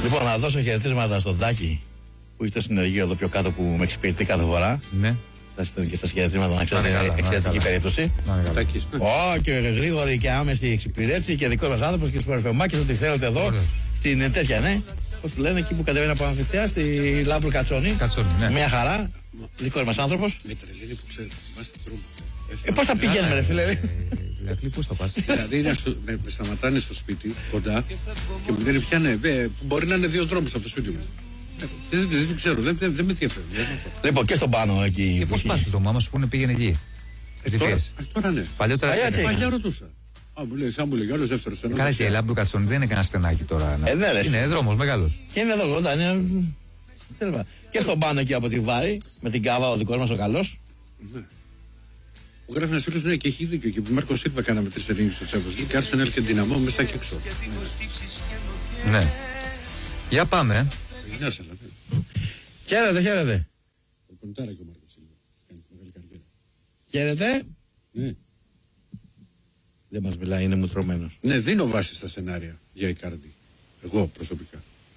Λοιπόν, να δώσω χαιρετίσματα στον Τάκη που έχει το συνεργείο εδώ πιο κάτω που με εξυπηρετεί κάθε φορά. Ναι. Θα στείλω και σας χαιρετίσματα να ξέρετε εξαιρετική περίπτωση. Και γρήγορη και άμεση εξυπηρέτηση και δικό μας άνθρωπος και σπορφευμάκης ό,τι θέλετε εδώ. Στην τέτοια, ναι. Πώς του λένε, εκεί που κατεβαίνει από αμφιθέα, στη Λάμπρου Κατσόνη. Ναι. Μια χαρά. Δικός μας άνθρωπος. Με τρελαίνει που ξέρετε, θυμάστε τρόμο. Πώς θα πηγαίνουμε, ρε φίλε. Δηλαδή, πώς θα πας? Δηλαδή, με σταματάνε στο σπίτι κοντά και μου λένε πιάνε. Μπορεί να είναι 2 δρόμους από το σπίτι μου. Δεν ξέρω, δεν με ενδιαφέρει. Λοιπόν, και στον πάνω εκεί. Και πώς πας στο μάμα σου που πήγαινε εκεί? Τώρα ναι. Παλιά ρωτούσα. Θα μου λέει, άλλος δεύτερος. Καλά, και η Λάμπρου Κατσόνη δεν είναι κανένα στενάκι τώρα. Είναι δρόμος μεγάλος. Και είναι εδώ κοντά. Και στον πάνω εκεί από τη Βάρη, με την Κάβα, ο δικός μας ο καλός. Μου γράφει ένας φίλος, ναι, και έχει δίκιο. Και που Μάρκο Σίλβα κάναμε 3 ενίγειες στο Champions League και άρχισε να έρχεται δυναμό μέσα και έξω. Ναι. Για πάμε. Χαίρετε, χαίρετε. Ο Κοντάρα και ο Μάρκο Σίλβα. Κάνει μεγάλη καριέρα. Χαίρετε. Ναι. Δεν μας μιλάει, είναι μουτρωμένος. Ναι, δίνω βάση στα σενάρια για Ικάρντι. Εγώ προσωπικά.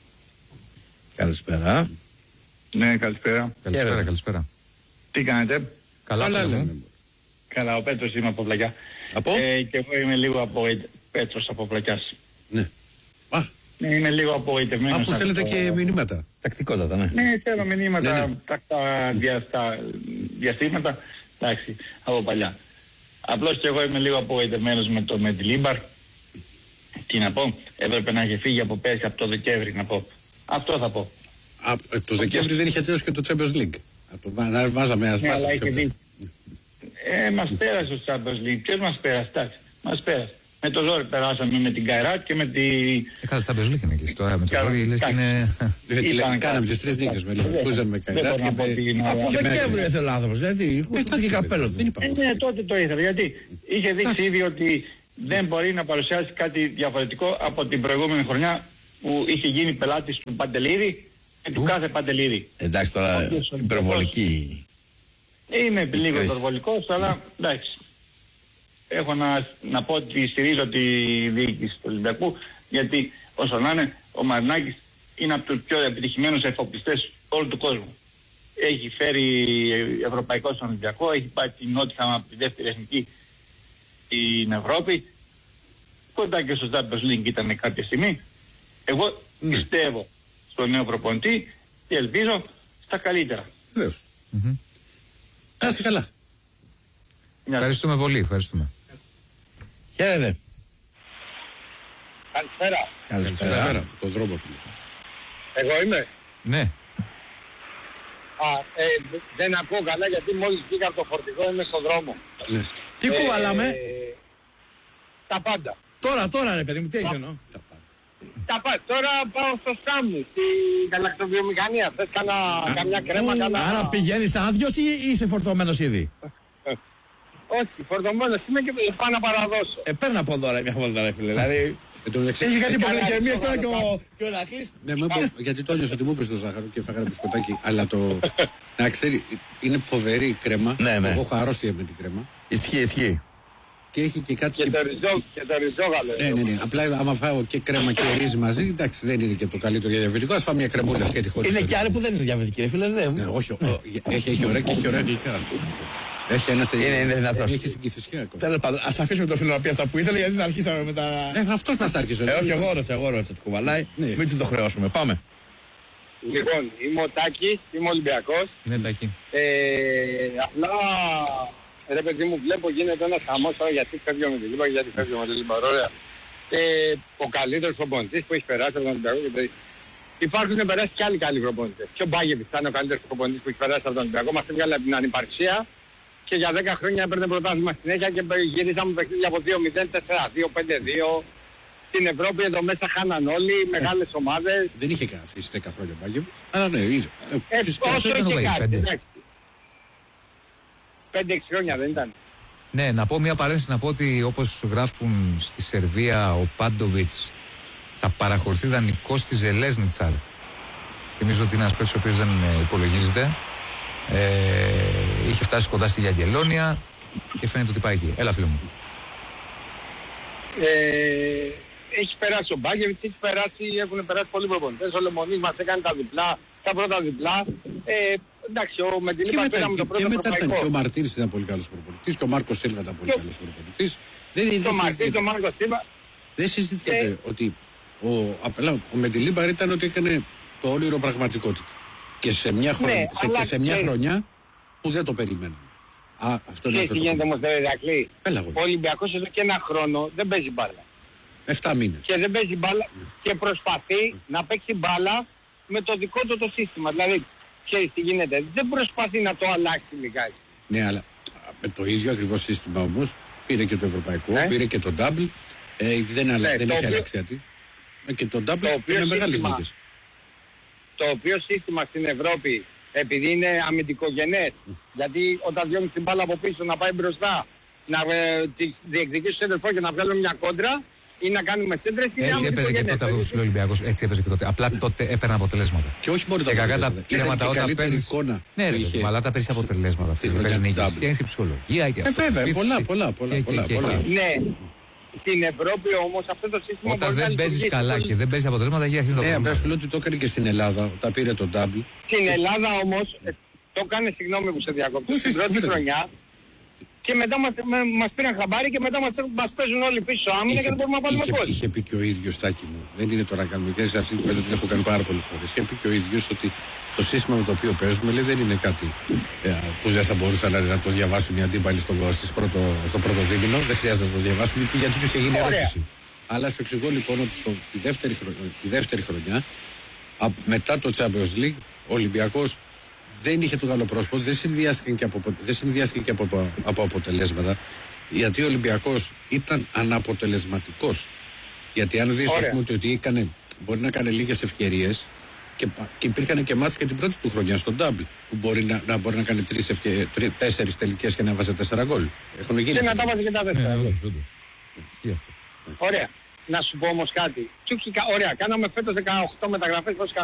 Καλησπέρα. Ναι, καλησπέρα. Καλησπέρα. Τι κάνετε? Καλά λέμε. Καλά, ο Πέτρος είμαι από Βλακιά. Από? Και εγώ είμαι λίγο Πέτρος από Βλακιάς. Ναι. Ναι, είμαι λίγο απογοητευμένος. Από θέλετε και μηνύματα. Τακτικότατα, ναι. Ναι, θέλω μηνύματα, Ναι. τακτά διαστήματα, εντάξει, από παλιά. Απλώς και εγώ είμαι λίγο απογοητευμένος με τη Λίμπαρ. Τι να πω, έπρεπε να έχει φύγει από πέρσι, από το Δεκέμβρη να πω. Αυτό θα πω. Το Δεκέμβρη δεν είχε τελειώσει και το Champions League. Βάζαμε ένα Ναι, αλλά σπάσα. είχε δει. Μας πέρασε ο Champions League. Ποιος μας πέρασε, εντάξει, μας πέρασε. Με το ζόρι περάσαμε με την Καϊράτ και με τη... Καλά, Champions League είναι εκεί. Τώρα με το ζόρι λες και είναι... Κάναμε τις 3 νίκες με Leverkusen, με Καϊράτ και με... Από Δεκέμβριο ήθελε ο άνθρωπος, δηλαδή. Είχε καπέλο του. Ναι, τότε το ήθελε. Γιατί είχε δείξει ήδη ότι δεν μπορεί να παρουσιάσει κάτι διαφορετικό από την προηγούμενη χρονιά που είχε γίνει πελάτης του Παντελίδη και του κάθε Παντελίδη. Εντάξει τώρα, υπερβολική. Είμαι λίγο υπερβολικός, αλλά εντάξει. Έχω να πω ότι στηρίζω τη διοίκηση του Ολυμπιακού, γιατί όσο να είναι, ο Μαρινάκης είναι από τους πιο επιτυχημένους εφοπλιστές όλου του κόσμου. Έχει φέρει ευρωπαϊκό στον Ολυμπιακό, έχει πάει την Νότιχαμ από τη δεύτερη εθνική στην Ευρώπη. Κοντά και στο Champions League ήταν κάποια στιγμή. Εγώ πιστεύω στον νέο προπονητή και ελπίζω στα καλύτερα. Βεβαίως. Να είστε καλά. Ευχαριστούμε πολύ, ευχαριστούμε. Χαίρετε. Καλησπέρα. Καλησπέρα. Το δρόμο, φίλε. Εγώ είμαι. Ναι. Δεν ακούω καλά γιατί μόλις πήγα από το φορτηγό είμαι στον δρόμο. Ναι. Τι κουβαλάμε? Τα πάντα. Τώρα ρε παιδί μου, τι έχεις εννοώ? Τώρα πάω στο Σάμου, στη γαλακτοβιομηχανία. Θες καμιά κρέμα, Άρα πηγαίνεις άδειος ή είσαι φορτωμένος ήδη? Όχι, φορτωμένος είμαι και πάω να παραδώσω. Παίρνω από εδώ ρε μια βόλτα ρε φίλε, δηλαδή... Έχει κάτι υπογλυκαιμίες τώρα και ο Λαχής. Ναι, γιατί το ένιωσα ότι μου είπες το ζάχαρο και φάγανε μπισκοτάκι, αλλά το... Να ξέρει, είναι φοβερή η κρέμα. Ναι. Εγώ έχω αρρώστια με την κρέμα. Ισχύει. Και έχει και κάτι... Και το ριζόγαλο. Ναι. Απλά άμα φάω και κρέμα και ρύζι μαζί, εντάξει, δεν είναι και το καλύτερο για διαβητικό. Ας πάω μια κρεμούλα σκέτη χωρίς. Είναι και άλλοι που δεν είναι διαβητικοί ρε φίλε, δεν. Όχι, έχει ωραία και έχει ωραία γλυκά. Έχει ένας... Είναι δυνατός. Έχει συγκυφισιά ακόμα. Τέλος πάντων, ας αφήσουμε το φίλο να πει αυτά που ήθελε, γιατί δεν αρχίσαμε με τα... Αυτός μας άρχισε. Όχι, εγώ ρώτησα τι κουβαλάει, μην του το χρεώσουμε. Πάμε. Λοιπόν, είμαι ο Τάκης, είμαι Ολυμπιακός. Ναι, Τάκη. Απλά, ρε παιδί μου, βλέπω γίνεται ένας χαμός τώρα γιατί φεύγω με τη Λίμπα, γιατί φεύγω με τη Λίμπα. Ωραία. Ο καλύτερος προπονητής που έχει περάσει από τον Ολυμπιακό και το... Υπάρχουν περάσει και άλλοι καλοί προπονητές. Και ο Μπάγεβιτς ήταν ο καλύτερος προπονητής που έχει περάσει από τον Ολυμπιακό. Μας έβγαλε από την ανυπαρξία και για 10 χρόνια έπαιρνε πρωτάθλημα συνέχεια και γυρίσαμε παιχνίδια από 2-0, 4-2, 5-2. Στην Ευρώπη εδώ μέσα χάναν όλοι, μεγάλες ομάδες. Δεν είχε καθίσει 10 χρόνια ο Μπάγεβιτς. Αλλά ναι, είναι. Όσο και κάτι, εντάξει. 5-6 χρόνια δεν ήταν. Ναι, να πω μια παρένθεση, να πω ότι όπως γράφουν στη Σερβία ο Πάντοβιτς θα παραχωρηθεί δανεικός στη Ζελέσνιτσαρ. Θυμίζω ότι είναι ένας παίκτης ο οποίος δεν υπολογίζεται. Είχε φτάσει κοντά στη Γιαγγελόνια και φαίνεται ότι πάει εκεί. Έλα φίλε μου. έχει περάσει ο Μπάκεβιτς, έχουν περάσει πολλοί προπονητές. Ο Λεμονής μας έκανε τα διπλά, τα πρώτα διπλά. Εντάξει, ο Μεντιλίμπαρ πήραμε το πρώτο ευρωπαϊκό. Και μετά και ο Μαρτίνς ήταν πολύ καλός προπονητής και ο Μάρκος Σίλβα ήταν πολύ καλός προπονητής. Δεν συζητιέται ότι ο Μεντιλίμπαρ ήταν ότι έκανε το όνειρο πραγματικότητα. Και σε μια χρονιά που δεν το περιμέναμε. Αυτό είναι αυτό. Τι γίνεται όμως, Ηρακλή. Ο Ολυμπιακός εδώ και ένα χρόνο δεν παίζει μπάλα. 7 μήνες. Και δεν παίζει μπάλα και προσπαθεί να παίξει μπάλα με το δικό του το σύστημα. Δηλαδή, ξέρεις τι γίνεται. Δεν προσπαθεί να το αλλάξει λιγάκι. Ναι, αλλά με το ίδιο ακριβώς σύστημα όμως πήρε και το ευρωπαϊκό, πήρε και το double. Δεν έχει αλλάξει κάτι. Και το double είναι μεγάλες νίκες. Το οποίο σύστημα στην Ευρώπη, επειδή είναι αμυντικογενές, γιατί όταν διώχνεις την μπάλα από πίσω να πάει μπροστά, να διεκδικήσεις το σέντερφο και να βγάλουμε μια κόντρα ή να κάνουμε σέντρες, είναι έτσι έπαιζε και τότε αυτό ο Ολυμπιακός. Έτσι έπαιζε και τότε. Απλά τότε έπαιρνε αποτελέσματα. Και όχι μόνο τα κακά τα ψέματα όταν παίρνεις. Ναι, αλλά τα παίρνεις αποτελέσματα. Παίρνεις νίκες. Φτιάχνεις η ψυχολογία και αυτό. Βέβαια, πολλά. Ναι. Στην Ευρώπη όμως αυτό το σύστημα. Όταν δεν παίζεις καλά και δεν παίζεις αποτελέσματα, εκεί αρχίζει το πρόβλημα. Ναι, σου λέω ότι το έκανε και στην Ελλάδα όταν πήρε το double. Στην Ελλάδα όμως το έκανε, συγγνώμη που σε διακόπτω, στην πρώτη χρονιά και μετά μας πήραν χαμπάρι και μετά μας παίζουν όλοι πίσω άμυνα και δεν μπορούμε να πάρουμε γκολ. Είχε πει και ο ίδιος, Τάκη μου, δεν είναι τώρα να κάνουμε και σε αυτή την κουβέντα την έχω κάνει πάρα πολλές φορές. Είχε πει και ο ίδιος ότι το σύστημα με το οποίο παίζουμε λέει, δεν είναι κάτι που δεν θα μπορούσαν να το διαβάσουν οι αντίπαλοι στο πρώτο δίμηνο. Δεν χρειάζεται να το διαβάσουν γιατί του είχε γίνει ερώτηση. Αλλά σου εξηγώ λοιπόν ότι τη δεύτερη χρονιά μετά το Champions League ο Ολυμπιακός δεν είχε το καλό πρόσωπο, δεν συνδυάστηκε και από αποτελέσματα, γιατί ο Ολυμπιακός ήταν αναποτελεσματικός. Γιατί αν δεις ότι μπορεί να κάνει λίγες ευκαιρίες και υπήρχαν και μάτς και την πρώτη του χρονιά στον double που μπορεί να κάνει 4 τελικές και να βάζει 4 γκολ. Έχουν γίνει. Και να τα βάζει και τα 4. Ωραία. Να σου πω όμως κάτι. Ωραία, κάναμε φέτος 18 μεταγραφές.